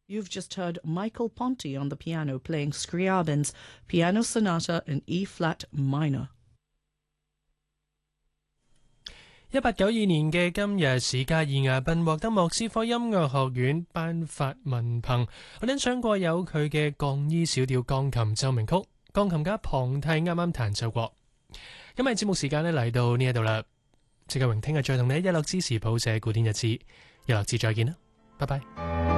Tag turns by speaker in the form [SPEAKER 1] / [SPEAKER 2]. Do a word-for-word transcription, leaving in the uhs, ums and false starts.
[SPEAKER 1] You've just heard Michael Ponti on the piano playing Scriabin's Piano Sonata in E-flat minor。
[SPEAKER 2] 一八九二年嘅今日，史嘉爾亞賓獲得莫斯科音樂學院頒發文憑，我哋欣賞過有佢嘅降 E 小調鋼琴奏鳴曲，鋼琴家龐蒂啱啱彈奏過。今日節目時間呢嚟到呢一度啦，謝繼榮聽日再同你一樂之時譜寫古典日誌，一樂之再見啦，拜拜。